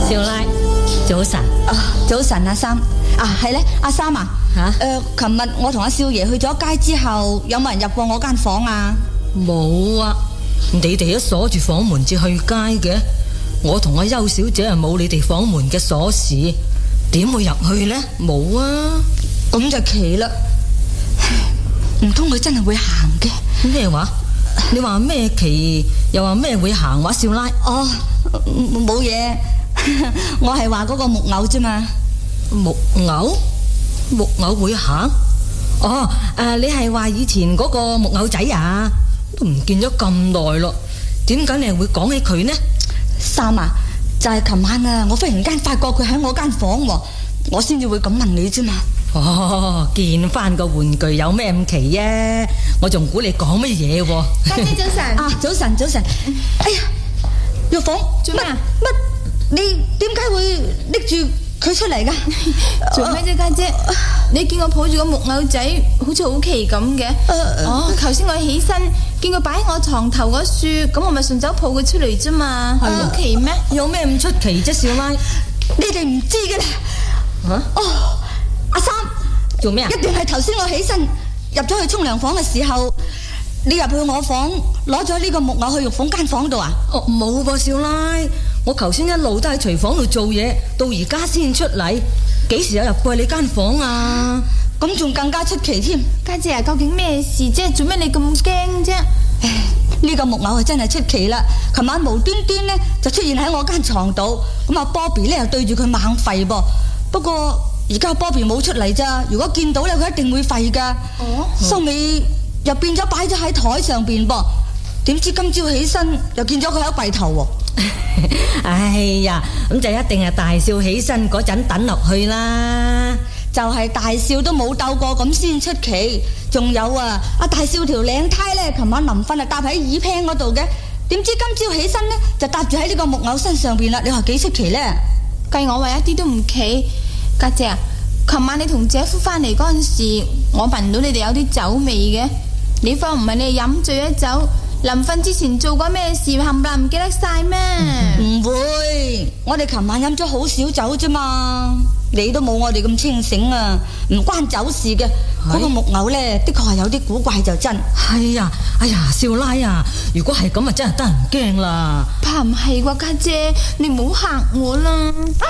少奶，早晨。 早晨，阿三。係咧，阿三啊。琴日我同阿少爺去咗街之後，有冇人入過我間房啊？ 冇啊，你哋都鎖住房門至去街嘅。我同阿邱小姐係冇你哋房門嘅鎖匙，點會入去呢？冇啊。 咁就奇啦，唔通佢真係會行嘅？ 咩話？你話咩奇？又話咩會行話？少奶。 冇嘢，我係話嗰個木偶啫嘛。 木偶？木偶會行？你係話以前嗰個木偶仔啊？都唔見咗咁耐咯，點解你係會講起佢呢？ 三啊，就係琴晚啊，我忽然間發覺佢喺我間房喎，我先至會咁問你啫嘛。 見翻個玩具有咩咁奇啊？我仲估你講乜嘢喎？ 家姐早晨。 早晨。哎呀，玉鳳， 做咩啊？ 乜？你點解會拎住佢出嚟噶？ 做咩啫，家姐？你見我抱住個木偶仔，好似好奇咁嘅。頭先我起身見佢擺喺我床頭嗰樹，咁我咪順手抱佢出嚟啫嘛。好奇咩？ 有咩咁出奇啫，少奶？ 你哋唔知嘅啦。阿三， 做咩啊？ 一定係頭先我起身入咗去沖涼房嘅時候，你入去我房攞咗呢個木偶去玉鳳間房度啊？ 冇噃，少奶，我頭先一路都喺廚房度做嘢，到而家先出嚟，幾時有入過你間房啊？ 咁仲更加出奇添。 家姐啊，究竟咩事啫？做咩你咁驚啫？ 呢個木偶係真係出奇啦！琴晚無端端呢就出現喺我間床度，咁阿 Bobby 呢又對住佢猛吠噃。不過而家 Bobby 冇出嚟咋，如果見到咧佢一定會吠噶。收尾又變咗擺咗喺台上邊噃，點知今朝起身又見咗佢喺櫃頭喎。 哎呀，咁就一定係大笑起身嗰陣等落去啦。 就係大笑都冇鬥過咁先出奇。仲有啊，阿大少條領呔咧，琴晚臨瞓啊搭喺耳屏嗰度嘅，點知今朝起身咧就搭住喺呢個木偶身上邊啦。你話幾出奇咧？ 計我話一啲都唔奇。家姐啊，琴晚你同姐夫翻嚟嗰陣時，我聞到你哋有啲酒味嘅。你方唔係你哋飲醉咗酒，臨瞓之前做過咩事，冚唪唥唔記得晒咩？ 唔會，我哋琴晚飲咗好少酒啫嘛。你都冇我哋咁清醒啊，唔關酒事嘅。嗰個木偶呢，的確係有啲古怪就真。 係啊，哎呀，少奶啊，如果係咁啊，真係得人驚啦。 怕唔係啩，家姐，你唔好嚇我啦。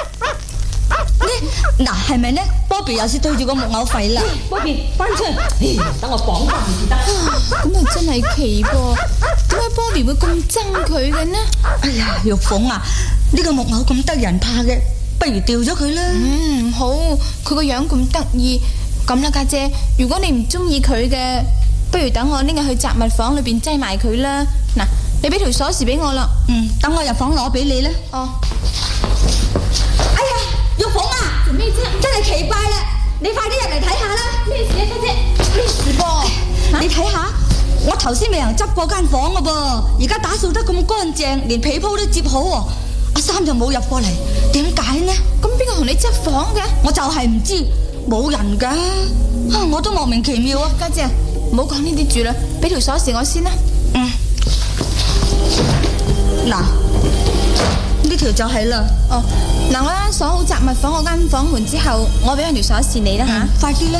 嗱，係咪呢 ？Bobby 又是對住個木偶吠啦。 Bobby 翻出嚟，等我綁翻唔得。 咁啊真係奇噃，點解 Bobby 會咁憎佢嘅呢？ 哎呀，玉鳳啊，呢個木偶咁得人怕嘅，不如掉咗佢啦。 唔好，佢個樣咁得意。咁啦，家姐，如果你唔中意佢嘅，不如等我拎佢去雜物房裏邊擠埋佢啦。嗱，你俾條鎖匙俾我啦。 等我入房攞俾你啦。哎呀，玉鳳啊， 做咩啫？ 真係奇怪啦！你快啲入嚟睇下啦。 咩事啊，家姐？咩事噃？ 你睇下，我頭先未人執過間房噶噃，而家打掃得咁乾淨，連被鋪都摺好喎。阿三就冇入過嚟，點解呢？ 咁邊個同你執房嘅？ 我就係唔知，冇人噶。我都莫名其妙啊。 家姐，唔好講呢啲住啦，俾條鎖匙我先啦。 嗱，呢條就係啦。 嗱，我鎖好雜物房嗰間房門之後，我俾條鎖匙你啦吓。 快啲啦。